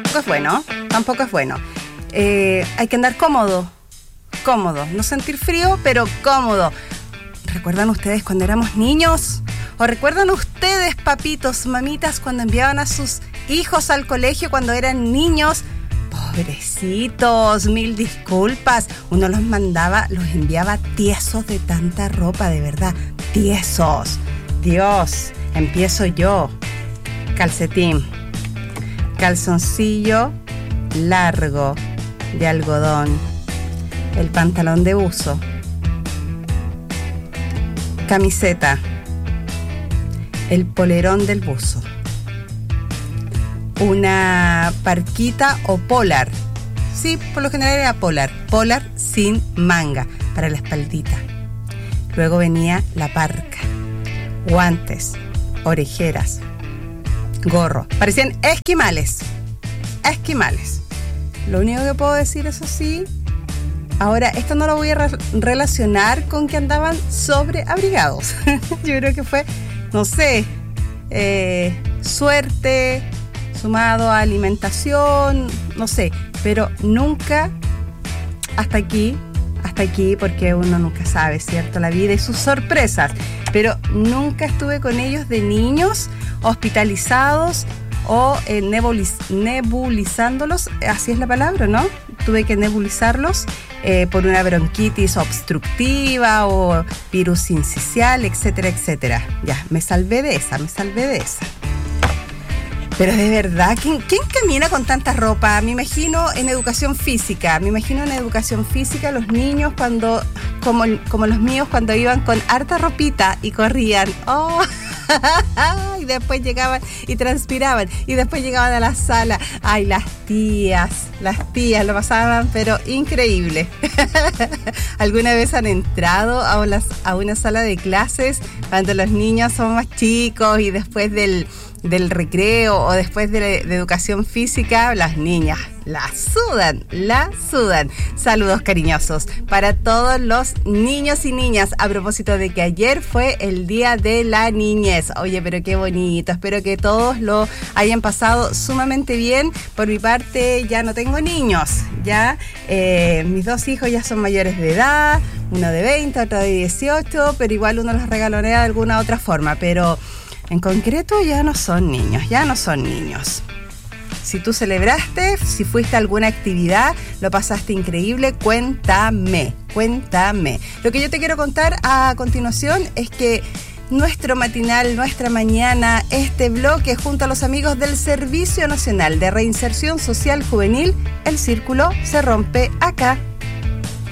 tampoco es bueno, hay que andar cómodo, no sentir frío, pero cómodo. ¿Recuerdan ustedes cuando éramos niños? ¿O recuerdan ustedes, papitos, mamitas, cuando enviaban a sus hijos al colegio cuando eran niños? Pobrecitos, mil disculpas. Uno los enviaba tiesos de tanta ropa, de verdad, tiesos. Dios, empiezo yo. Calcetín, calzoncillo largo de algodón, el pantalón de buzo, camiseta, el polerón del buzo, una parquita o polar. Sí, por lo general era polar sin manga para la espaldita. Luego venía la parca, guantes, orejeras, gorro. Parecían esquimales. Lo único que puedo decir, eso sí, ahora esto no lo voy a relacionar con que andaban sobreabrigados. Yo creo que fue, no sé, suerte sumado a alimentación, no sé, pero nunca hasta aquí, porque uno nunca sabe, ¿cierto? La vida y sus sorpresas, pero nunca estuve con ellos de niños hospitalizados o nebulizándolos, así es la palabra, ¿no? Tuve que nebulizarlos por una bronquitis obstructiva o virus sincicial, etcétera, etcétera. Ya, me salvé de esa. Pero de verdad, ¿quién camina con tanta ropa? Me imagino en educación física los niños cuando, como los míos, cuando iban con harta ropita y corrían. ¡Oh! Y después llegaban y transpiraban y después llegaban a la sala. Ay, las tías lo pasaban pero increíble. ¿Alguna vez han entrado a una sala de clases cuando los niños son más chicos y después del recreo o después de educación física? Las niñas la sudan. Saludos cariñosos para todos los niños y niñas, a propósito de que ayer fue el Día de la Niñez. Oye, pero qué bonito, espero que todos lo hayan pasado sumamente bien. Por mi parte ya no tengo niños, ya mis dos hijos ya son mayores de edad, uno de 20, otro de 18, pero igual uno los regalonea de alguna otra forma, pero en concreto ya no son niños. Si tú celebraste, si fuiste a alguna actividad, lo pasaste increíble, cuéntame. Lo que yo te quiero contar a continuación es que nuestro matinal, nuestra mañana, este bloque junto a los amigos del Servicio Nacional de Reinserción Social Juvenil, el círculo se rompe acá.